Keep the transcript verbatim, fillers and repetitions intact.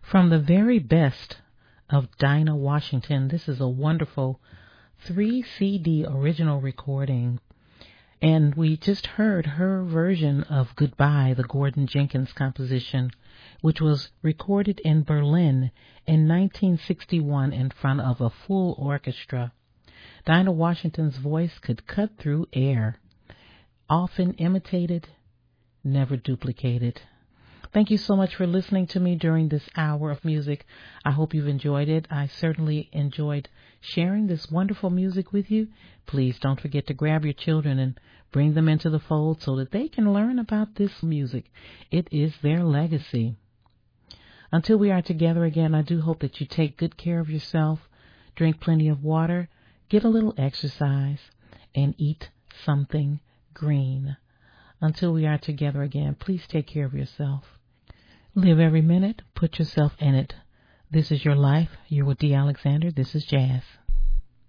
From the very best of Dinah Washington, this is a wonderful three C D original recording. And we just heard her version of Goodbye, the Gordon Jenkins composition, which was recorded in Berlin in nineteen sixty-one in front of a full orchestra. Dinah Washington's voice could cut through air, often imitated, never duplicated. Thank you so much for listening to me during this hour of music. I hope you've enjoyed it. I certainly enjoyed sharing this wonderful music with you. Please don't forget to grab your children and bring them into the fold so that they can learn about this music. It is their legacy. Until we are together again, I do hope that you take good care of yourself, drink plenty of water, get a little exercise, and eat something green. Until we are together again, please take care of yourself. Live every minute. Put yourself in it. This is your life. You're with Dee Alexander. This is Jazz.